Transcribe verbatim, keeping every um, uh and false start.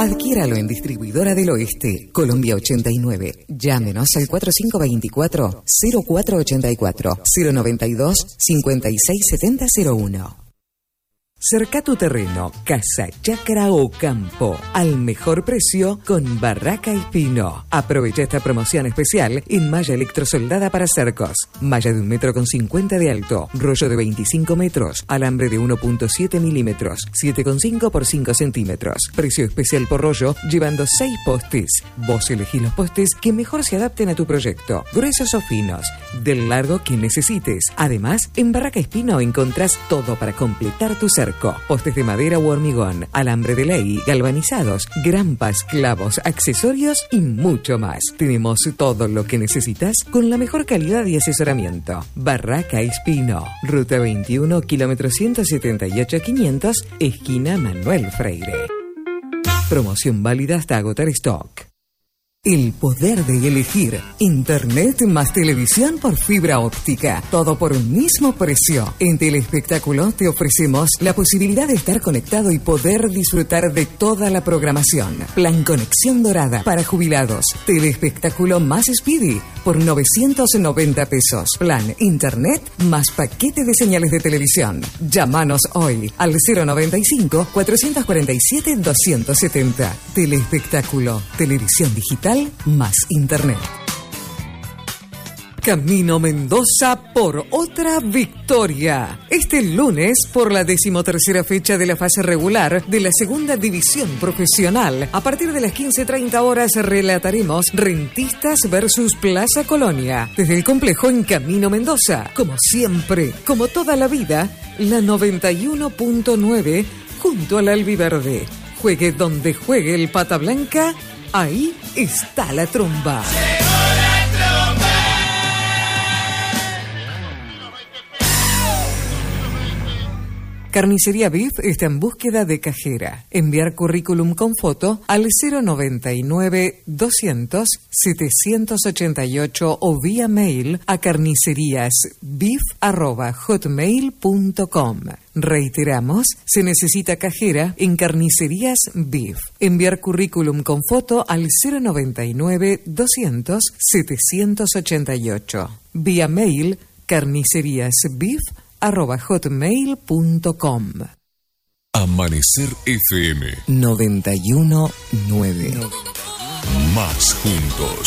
Adquiéralo en Distribuidora del Oeste, Colombia ochenta y nueve. Llámenos al cuatro cinco dos cuatro, cero cuatro ocho cuatro, cero noventa y dos, cincuenta y seis setenta cero uno. Cerca tu terreno, casa, chacra o campo, al mejor precio con Barraca Espino. Aprovecha esta promoción especial en malla electrosoldada para cercos. Malla de un metro con cincuenta de alto, rollo de veinticinco metros, alambre de uno punto siete milímetros, siete coma cinco por cinco centímetros. Precio especial por rollo, llevando seis postes. Vos elegís los postes que mejor se adapten a tu proyecto, gruesos o finos, del largo que necesites. Además, en Barraca Espino encontrás todo para completar tu cerco. Postes de madera u hormigón, alambre de ley, galvanizados, grampas, clavos, accesorios y mucho más. Tenemos todo lo que necesitas con la mejor calidad y asesoramiento. Barraca Espino, Ruta veintiuno, kilómetro ciento setenta y ocho quinientos, esquina Manuel Freire. Promoción válida hasta agotar stock. El poder de elegir. Internet más televisión por fibra óptica. Todo por un mismo precio. En Telespectáculo te ofrecemos la posibilidad de estar conectado y poder disfrutar de toda la programación. Plan Conexión Dorada para jubilados. Telespectáculo más Speedy por novecientos noventa pesos. Plan Internet más paquete de señales de televisión. Llámanos hoy al cero noventa y cinco, cuatrocientos cuarenta y siete, doscientos setenta. Telespectáculo. Televisión digital más Internet. Camino Mendoza por otra victoria. Este lunes, por la decimotercera fecha de la fase regular de la segunda división profesional, a partir de las quince treinta horas relataremos Rentistas versus Plaza Colonia. Desde el complejo en Camino Mendoza, como siempre, como toda la vida, la noventa y uno punto nueve junto al Albiverde. Juegue donde juegue el Pata Blanca, ahí está la tromba. Carnicería Beef está en búsqueda de cajera. Enviar currículum con foto al cero noventa y nueve, doscientos, setecientos ochenta y ocho o vía mail a carniceríasbeef arroba hotmail punto com. Reiteramos, se necesita cajera en Carnicerías Beef. Enviar currículum con foto al cero noventa y nueve, doscientos, setecientos ochenta y ocho. Vía mail carniceríasbeef arroba hotmail punto com. Amanecer F M noventa y uno nueve. Más juntos.